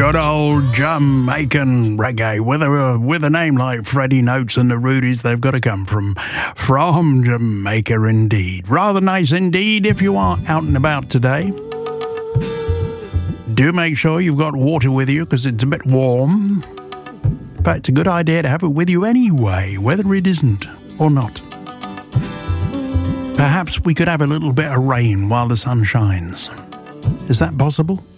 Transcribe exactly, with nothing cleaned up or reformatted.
Good old Jamaican reggae. With a, with a name like Freddie Notes and the Rudies, they've got to come from, from Jamaica indeed. Rather nice indeed if you are out and about today. Do make sure you've got water with you because it's a bit warm. In fact, it's a good idea to have it with you anyway, whether it isn't or not. Perhaps we could have a little bit of rain while the sun shines. Is that possible?